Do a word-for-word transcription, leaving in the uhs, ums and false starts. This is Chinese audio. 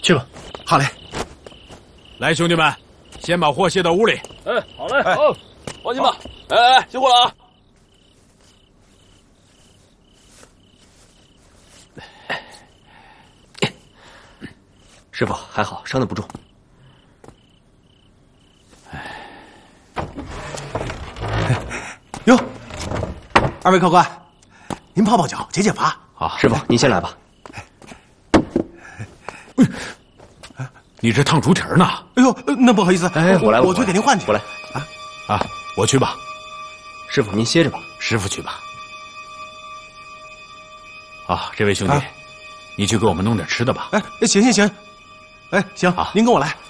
去吧。 好嘞。 来，兄弟们，先把货卸到屋里。 哎，好嘞，好，放心吧。哎哎，辛苦了啊！ 师傅还好，伤得不重。 哟，二位客官，您泡泡脚，解解乏。 好，师傅您先来吧。 你这烫猪蹄儿呢？ 哎呦，那不好意思， 哎，我来， 我去给您换去。 我来。 啊啊，我去吧。 师傅您歇着吧。 师傅去吧。啊，这位兄弟， 啊、 你去给我们弄点吃的吧。 哎，行行行，哎行，您跟我来。